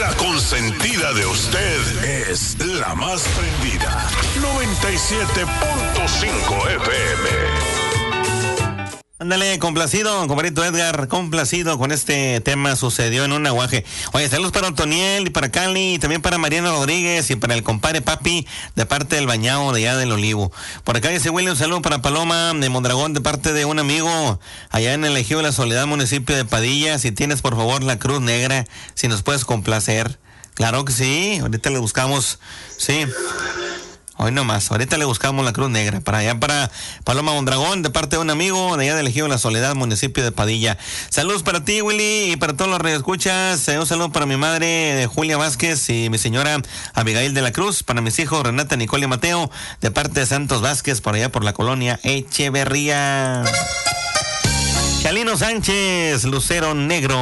La consentida de usted es la más prendida. 97.5 FM. Ándale, complacido, compadrito Edgar, complacido con este tema, sucedió en un aguaje. Oye, saludos para Antoniel y para Cali, y también para Mariano Rodríguez y para el compadre Papi, de parte del Bañado de allá del Olivo. Por acá dice William, un saludo para Paloma de Mondragón, de parte de un amigo allá en el Ejido de la Soledad, municipio de Padilla. Si tienes, por favor, la Cruz Negra, si nos puedes complacer. Claro que sí, ahorita le buscamos, sí. Hoy nomás, ahorita le buscamos la Cruz Negra para allá, para Paloma Mondragón, de parte de un amigo de allá del Ejido de la Soledad, municipio de Padilla. Saludos para ti, Willy, y para todos los radioescuchas. Un saludo para mi madre, Julia Vázquez, y mi señora Abigail de la Cruz, para mis hijos Renata, Nicole y Mateo, de parte de Santos Vázquez, por allá por la colonia Echeverría. Chalino Sánchez, Lucero Negro.